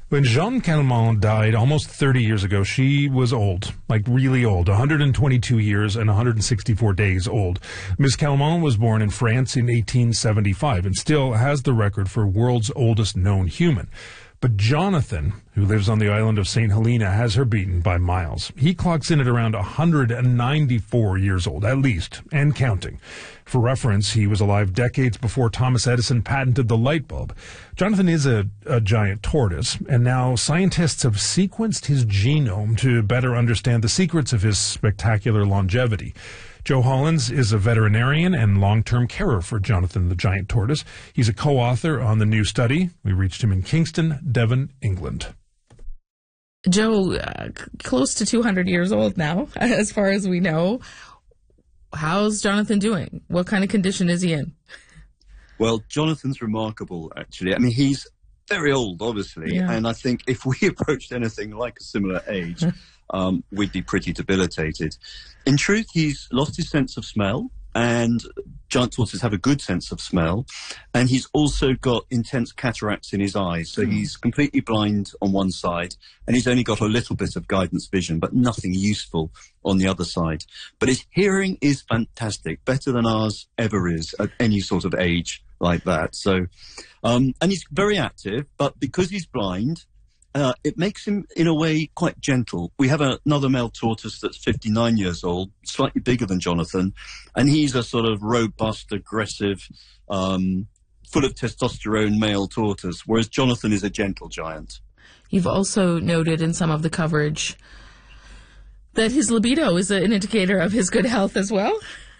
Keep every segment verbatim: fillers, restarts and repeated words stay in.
When Jeanne Calment died almost thirty years ago, she was old, like really old, one hundred twenty-two years and one hundred sixty-four days old. Miz Calment was born in France in eighteen seventy-five and still has the record for world's oldest known human. But Jonathan, who lives on the island of Saint Helena, has her beaten by miles. He clocks in at around one hundred ninety-four years old, at least, and counting. For reference, he was alive decades before Thomas Edison patented the light bulb. Jonathan is a, a giant tortoise, and now scientists have sequenced his genome to better understand the secrets of his spectacular longevity. Joe Hollins is a veterinarian and long-term carer for Jonathan the giant tortoise. He's a co-author on the new study. We reached him in Kingston, Devon, England. Joe, uh, close to two hundred years old now, as far as we know. How's Jonathan doing? What kind of condition is he in? Well, Jonathan's remarkable, actually. I mean, he's very old, obviously, yeah. And I think if we approached anything like a similar age, um, we'd be pretty debilitated. In truth, he's lost his sense of smell, and giant tortoises have a good sense of smell, and he's also got intense cataracts in his eyes, so mm. he's completely blind on one side, and he's only got a little bit of guidance vision, but nothing useful on the other side. But his hearing is fantastic, better than ours ever is at any sort of age like that. So, um, and he's very active, but because he's blind, Uh, it makes him, in a way, quite gentle. We have a, another male tortoise that's fifty-nine years old, slightly bigger than Jonathan, and he's a sort of robust, aggressive, um, full of testosterone male tortoise, whereas Jonathan is a gentle giant. You've also noted in some of the coverage that his libido is an indicator of his good health as well.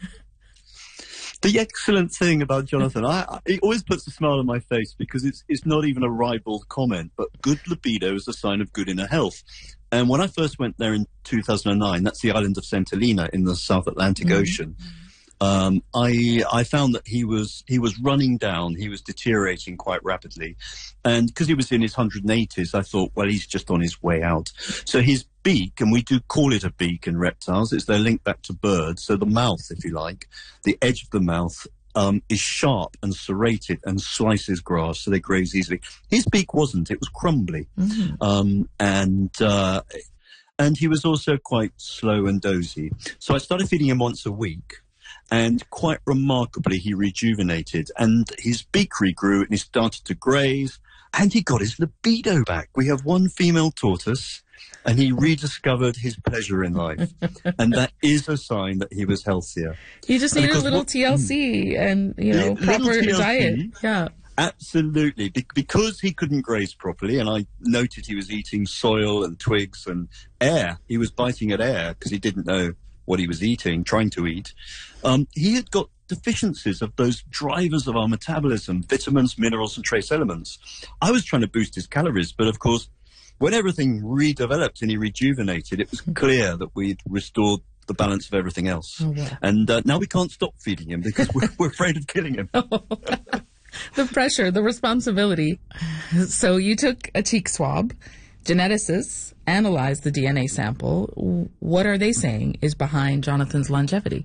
The excellent thing about Jonathan, I, I, it always puts a smile on my face because it's it's not even a ribald comment, but good libido is a sign of good inner health. And when I first went there in two thousand nine, that's the island of Saint Helena in the South Atlantic mm-hmm. Ocean, um, I I found that he was he was running down, he was deteriorating quite rapidly. And because he was in his one hundred eighties, I thought, well, he's just on his way out. So his beak, and we do call it a beak in reptiles, it's their link back to birds, so the mouth, if you like, the edge of the mouth um, is sharp and serrated and slices grass, so they graze easily. His beak wasn't, it was crumbly. Mm-hmm. um, and uh, and he was also quite slow and dozy. So I started feeding him once a week, and quite remarkably he rejuvenated, and his beak regrew and he started to graze, and he got his libido back. We have one female tortoise, and he rediscovered his pleasure in life. And that is a sign that he was healthier. You just need a little what, T L C and, you know, proper T L C, diet. Yeah. Absolutely. Be- because he couldn't graze properly, and I noted he was eating soil and twigs and air. He was biting at air because he didn't know what he was eating, trying to eat. Um, he had got deficiencies of those drivers of our metabolism, vitamins, minerals, and trace elements. I was trying to boost his calories, but of course, when everything redeveloped and he rejuvenated, it was clear that we'd restored the balance of everything else. Oh, yeah. And uh, now we can't stop feeding him because we're, we're afraid of killing him. The pressure, the responsibility. So you took a cheek swab. Geneticists analyzed the D N A sample. What are they saying is behind Jonathan's longevity?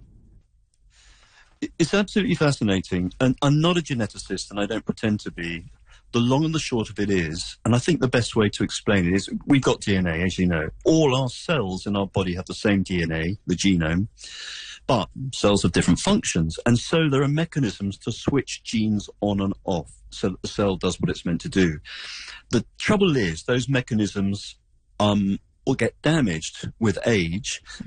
It's absolutely fascinating. And I'm not a geneticist, and I don't pretend to be. The long and the short of it is, and I think the best way to explain it is, we've got D N A, as you know. All our cells in our body have the same D N A, the genome, but cells have different functions. And so there are mechanisms to switch genes on and off so that the cell does what it's meant to do. The trouble is, those mechanisms um, will get damaged with age,